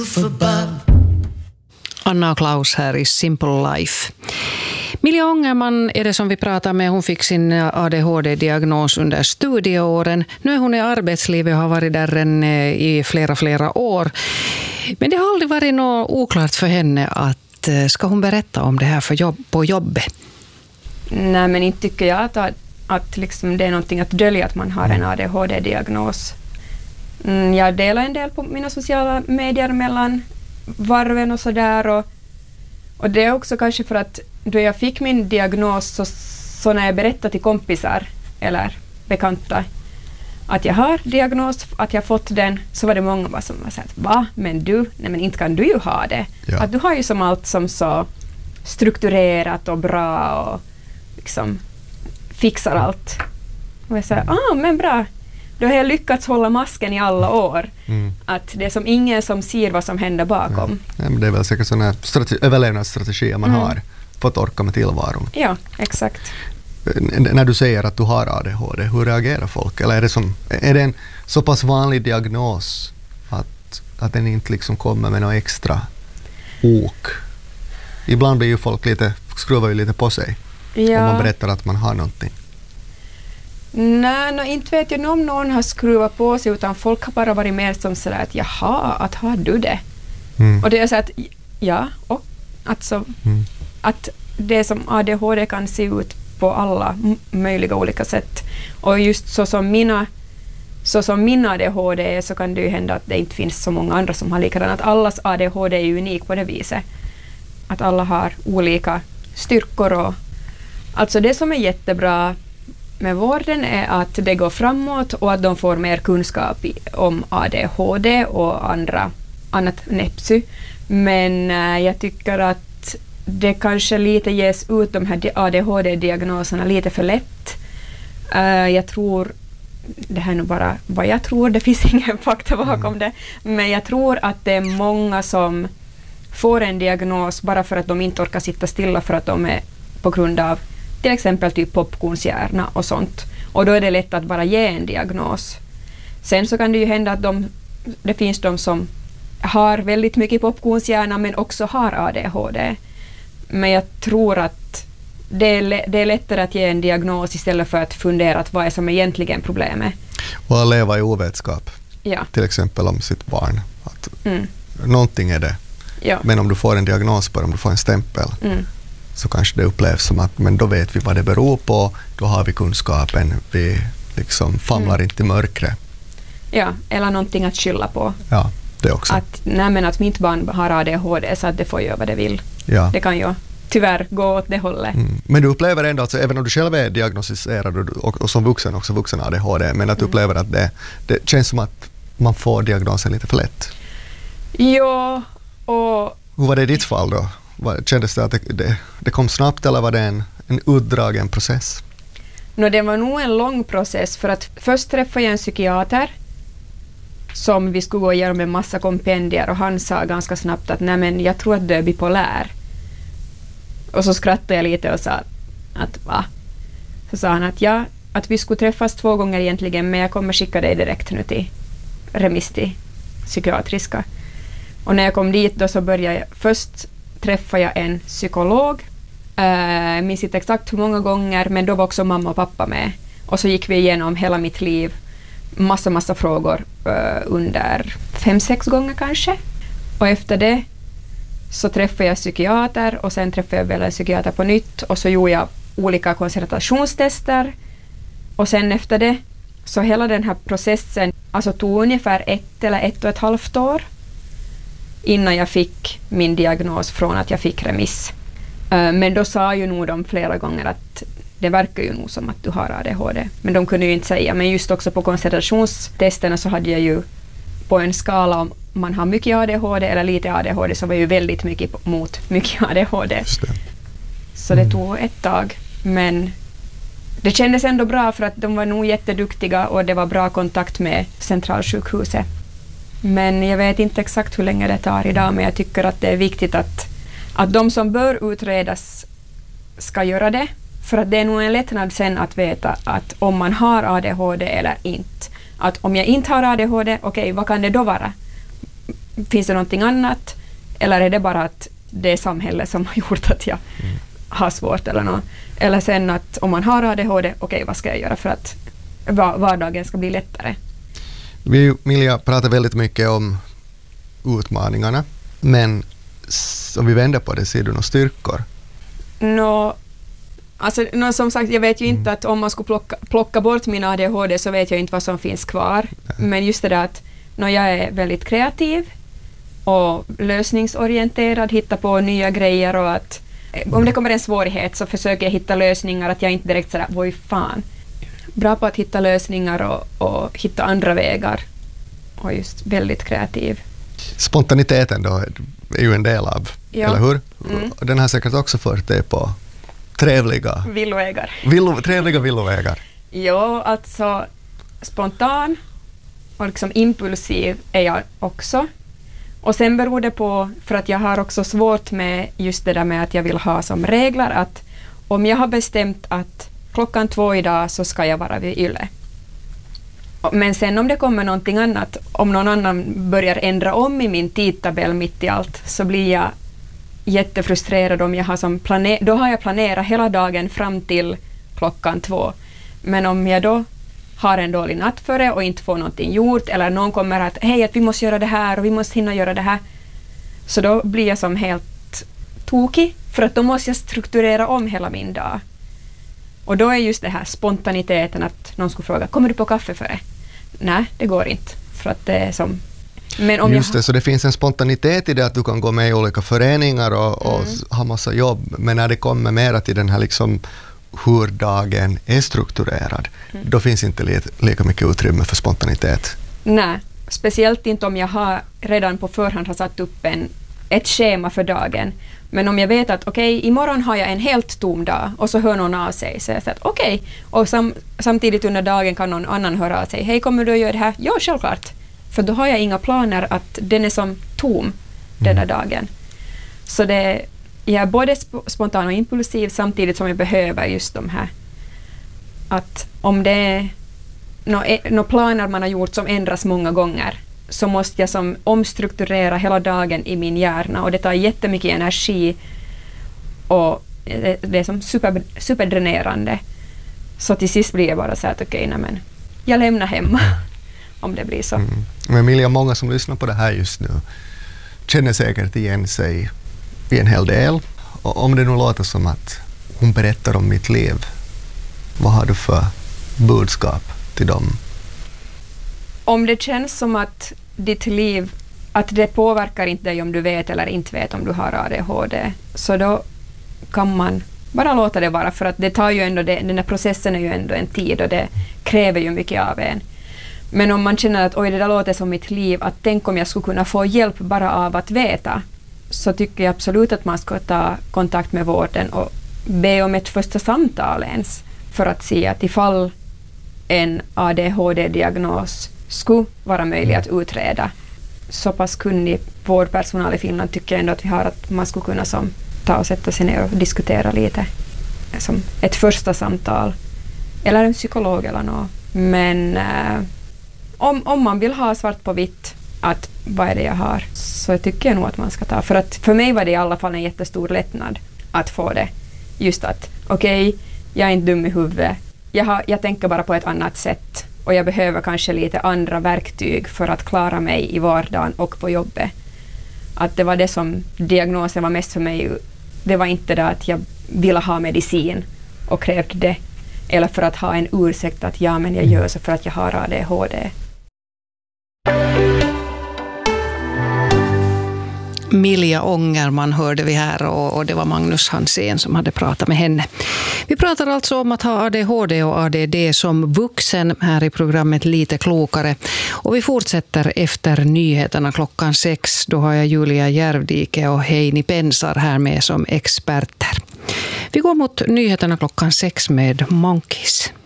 Anna och Klaus här i Simple Life. Milja Ångerman är det som vi pratar med. Hon fick sin ADHD-diagnos under studieåren. Nu är hon i arbetslivet och har varit där i flera år. Men det har aldrig varit något oklart för henne att ska hon berätta om det här på jobbet? Nej, men inte tycker jag att liksom det är någonting att dölja att man har en ADHD-diagnos. Jag delar en del på mina sociala medier mellan varven och sådär. Och det är också kanske för att då jag fick min diagnos så när jag berättade till kompisar eller bekanta att jag har diagnos, att jag fått den, så var det många som var sagt, va? Men du? Nej, men inte kan du ju ha det. Ja. Att du har ju som allt som så strukturerat och bra och liksom fixar allt. Och jag sa, men bra. Då har jag lyckats hålla masken i alla år. Att det är som ingen som ser vad som händer bakom. Ja, men det är väl säkert sådana överlevnadsstrategier man har för att orka med tillvaron. Ja, exakt. När du säger att du har ADHD, hur reagerar folk? Eller är det en så pass vanlig diagnos att den inte liksom kommer med något extra ok? Ibland blir ju folk skruvar ju lite på sig om man berättar att man har någonting. Nej, inte vet jag om någon har skruvat på sig, utan folk har bara varit mer som sådär att jaha, att har du det? Och det är så att ja, och att det som ADHD kan se ut på alla möjliga olika sätt. Och just så som min ADHD är, så kan det ju hända att det inte finns så många andra som har likadant. Att allas ADHD är unik på det viset. Att alla har olika styrkor. Och alltså det som är jättebra med vården är att det går framåt och att de får mer kunskap om ADHD och annat nepsy. Men jag tycker att det kanske lite ges ut de här ADHD-diagnoserna lite för lätt. Jag tror, det här är nog bara vad jag tror, det finns ingen fakta bakom det, men jag tror att det är många som får en diagnos bara för att de inte orkar sitta stilla, för att de är på grund av till exempel typ popcornshjärna och sånt. Och då är det lätt att bara ge en diagnos. Sen så kan det ju hända att det finns de som har väldigt mycket popcornshjärna men också har ADHD. Men jag tror att det är lättare att ge en diagnos istället för att fundera att vad är som egentligen problemet. Och att leva i ovetskap. Ja. Till exempel om sitt barn. Att någonting är det. Ja. Men om du får en diagnos på det, om du får en stämpel, så kanske det upplevs som att men då vet vi vad det beror på, då har vi kunskapen, vi liksom famlar inte i mörkret. Ja, eller någonting att skylla på. Ja, det också. Att mitt barn har ADHD så att det får göra vad det vill. Ja. Det kan ju tyvärr gå åt det hållet. Men du upplever ändå, alltså, även om du själv är diagnostiserad och som vuxen också vuxen ADHD, men att du upplever att det känns som att man får diagnosen lite för lätt. Ja, och hur var det i ditt fall då? Kändes det att det kom snabbt, eller var det en utdragen process? Det var nog en lång process, för att först träffade jag en psykiater som vi skulle gå igenom en massa kompendier, och han sa ganska snabbt att nej, men jag tror att du är bipolär. Och så skrattade jag lite och sa att va? Så sa han att vi skulle träffas 2 gånger egentligen, men jag kommer skicka dig direkt nu till remiss till psykiatriska. Och när jag kom dit då så började jag först träffa jag en psykolog. Jag minns inte exakt hur många gånger, men då var också mamma och pappa med. Och så gick vi igenom hela mitt liv, massa frågor under 5-6 gånger kanske. Och efter det så träffade jag psykiater, och sen träffade jag väl en psykiater på nytt, och så gjorde jag olika koncentrationstester. Och sen efter det så hela den här processen alltså tog ungefär 1 eller 1,5 år innan jag fick min diagnos från att jag fick remiss. Men då sa ju nog de flera gånger att det verkar ju nog som att du har ADHD. Men de kunde ju inte säga. Men just också på koncentrationstesterna så hade jag ju på en skala om man har mycket ADHD eller lite ADHD, så var ju väldigt mycket mot mycket ADHD. Just det. Så det tog ett tag. Men det kändes ändå bra, för att de var nog jätteduktiga och det var bra kontakt med centralsjukhuset. Men jag vet inte exakt hur länge det tar idag, men jag tycker att det är viktigt att de som bör utredas ska göra det. För att det är nog en lättnad sen att veta att om man har ADHD eller inte. Att om jag inte har ADHD, okej, vad kan det då vara? finns det någonting annat? Eller är det bara att det är samhället som har gjort att jag har svårt eller något? Eller sen att om man har ADHD, okej, vad ska jag göra för att vardagen ska bli lättare? Vi, Milja, pratar väldigt mycket om utmaningarna, men om vi vänder på det, ser du några styrkor? Som sagt, jag vet ju inte att om man skulle plocka bort min ADHD så vet jag inte vad som finns kvar. Men just det där att jag är väldigt kreativ och lösningsorienterad, hittar på nya grejer och att om det kommer en svårighet så försöker jag hitta lösningar, att jag inte direkt sådär, vad fan. Bra på att hitta lösningar och hitta andra vägar och just väldigt kreativ. Spontaniteten då är ju en del av, eller hur? Den har säkert också fört dig på trevliga villovägar. Ja, alltså spontan och liksom impulsiv är jag också. Och sen beror det på, för att jag har också svårt med just det där med att jag vill ha som regler att om jag har bestämt att 2:00 idag så ska jag vara vid Yle. Men sen om det kommer någonting annat, om någon annan börjar ändra om i min tidtabell mitt i allt, så blir jag jättefrustrerad om jag har då har jag planerat hela dagen fram till 2:00. Men om jag då har en dålig natt före och inte får någonting gjort, eller någon kommer att hej, att vi måste göra det här och vi måste hinna göra det här, så då blir jag som helt tokig, för att då måste jag strukturera om hela min dag. Och då är just det här spontaniteten, att någon skulle fråga, kommer du på kaffe före? Nej, det går inte, för att det är som... Men om just det, så det finns en spontanitet i det att du kan gå med i olika föreningar och ha massa jobb, men när det kommer mera till den här liksom hur dagen är strukturerad, då finns inte lika mycket utrymme för spontanitet. Nej, speciellt inte om jag redan på förhand har satt upp ett schema för dagen. Men om jag vet att imorgon har jag en helt tom dag och så hör någon av sig, så jag säger att och samtidigt under dagen kan någon annan höra av sig, hej, kommer du att göra det här? Ja, självklart. För då har jag inga planer att den är som tom den där dagen. Så jag är både spontan och impulsiv samtidigt som jag behöver just de här. Att om det är några planer man har gjort som ändras många gånger, så måste jag som omstrukturera hela dagen i min hjärna, och det tar jättemycket energi och det är som superdränerande. Så till sist blir jag bara så att jag lämnar hemma om det blir så. Men Milja, många som lyssnar på det här just nu känner säkert igen sig i en hel del. Och om det nu låter som att hon berättar om mitt liv, vad har du för budskap till dem? Om det känns som att ditt liv, att det påverkar inte dig om du vet eller inte vet om du har ADHD, så då kan man bara låta det vara, för att det tar ju ändå, den här processen är ju ändå en tid och det kräver ju mycket av en. Men om man känner att det där låter som mitt liv, att tänk om jag skulle kunna få hjälp bara av att veta, så tycker jag absolut att man ska ta kontakt med vården och be om ett första samtal ens, för att se att ifall en ADHD-diagnos skulle vara möjlig att utreda. Så pass kunnig vårdpersonal i Finland tycker jag ändå att vi har, att man skulle kunna ta och sätta sig ner och diskutera lite som ett första samtal, eller en psykolog eller något. Men om man vill ha svart på vitt att vad är det jag har, så tycker jag nog att man ska ta, för att för mig var det i alla fall en jättestor lättnad att få det, just att jag är inte dum i huvudet, jag tänker bara på ett annat sätt och jag behöver kanske lite andra verktyg för att klara mig i vardagen och på jobbet. Att det var det som diagnosen var mest för mig. Det var inte det att jag ville ha medicin och krävde det, eller för att ha en ursäkt att men jag gör så för att jag har ADHD. Milja Ångerman hörde vi här, och det var Magnus Hansén som hade pratat med henne. Vi pratar alltså om att ha ADHD och ADD som vuxen här i programmet Lite klokare. Och vi fortsätter efter nyheterna 6:00. Då har jag Julia Järvdike och Heini Pensar här med som experter. Vi går mot nyheterna 6:00 med Monkeys.